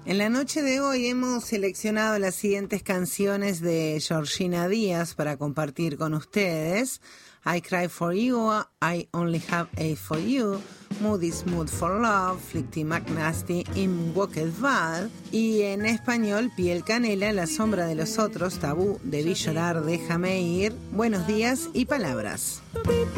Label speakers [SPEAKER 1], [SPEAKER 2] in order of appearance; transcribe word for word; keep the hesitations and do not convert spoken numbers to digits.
[SPEAKER 1] En la noche de hoy hemos seleccionado las siguientes canciones de Georgina Díaz para compartir con ustedes. I Cry For You, I Only Have A For You, Moody's Mood For Love, Flighty McNasty, In Walked Bad, y en español Piel Canela, La Sombra de los Otros, Tabú, Debí Llorar, Déjame Ir, Buenos Días y Palabras.